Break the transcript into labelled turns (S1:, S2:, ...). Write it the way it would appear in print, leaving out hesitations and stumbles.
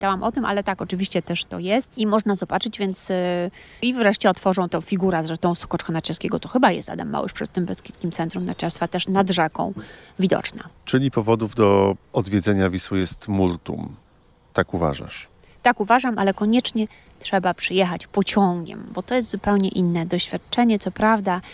S1: Czytałam o tym, ale tak, oczywiście też to jest i można zobaczyć, więc i wreszcie otworzą tą figurę zresztą Sokoczka Narciarskiego, to chyba jest Adam Małysz przed tym Beskidzkim Centrum Narciarstwa, też nad rzeką widoczna.
S2: Czyli powodów do odwiedzenia Wisły jest multum. Tak uważasz?
S1: Tak uważam, ale koniecznie trzeba przyjechać pociągiem, bo to jest zupełnie inne doświadczenie. Co prawda